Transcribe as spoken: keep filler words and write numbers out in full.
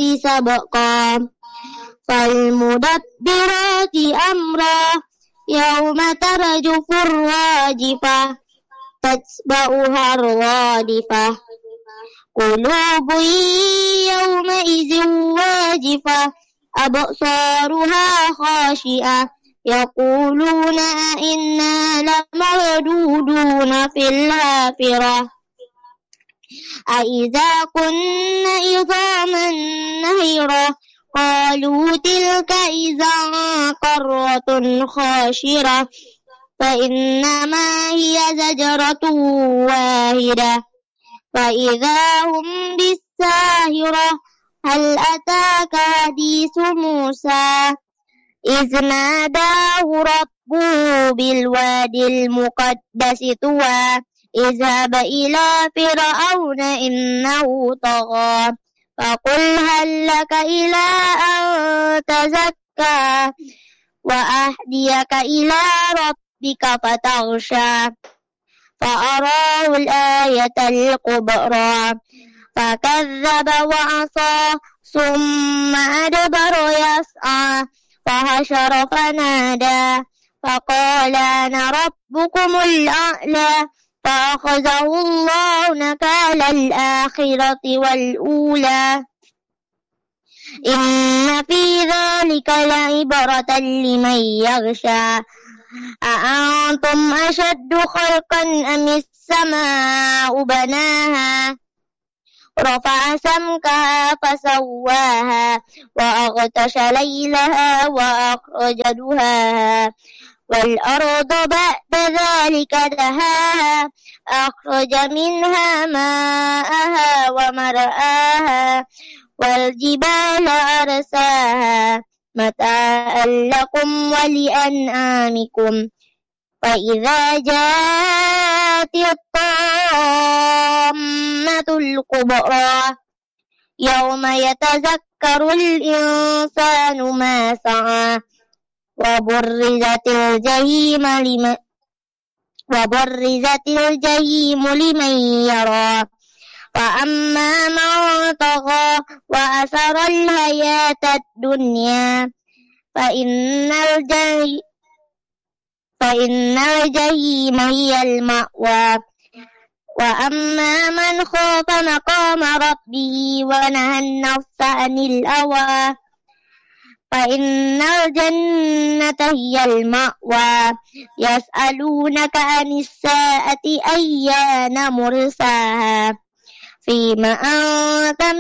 سبقا فالمدبرات أمرا يوم ترجف الراجفة تتبعها الرادفة قلوب يومئذ واجفة أبصارها خاشئة يقولون أئنا لمردودون في الحافرة أئذا كنا عظاما نخرة قالوا تلك إذا كرة خاسرة فإنما هي زجرة واحدة فإذا هم بالساهرة هل أتاك حديث موسى إذ ناداه ربه بالوادي المقدس طوى اذهب إلى فرعون إنه طغى فقل هل لك إلى أن تزكى وأهديك إلى ربك فتغشى فأراه الآية الكبرى فكذب وعصى ثم أدبر يسعى فحشر فنادى فقال أنا ربكم الأعلى فأخذه الله نكال الآخرة والأولى إن في ذلك لعبرة لمن يغشى أأنتم أشد خلقا أم السماء بناها رفع سمكها فسواها وأغطش ليلها وأخرج دهاها والأرض بعد ذلك دهاها أخرج منها ماءها ومرآها والجبال أرساها متاعا لكم ولأنعامكم فإذا جاءت الطامة الكبرى يوم يتذكر الإنسان ما سعى وبرزت الجحيم لمن وبرزت الجحيم لمن يرى فأما من طغى وأثر الحياة الدنيا فإن الجحيم فإن الجحيم هي المأوى وأما من خاف مقام ربه ونهى النفس عن الهوى فإن الجنة هي المأوى يسألونك عن الساعة أيان مرساها فيما أنت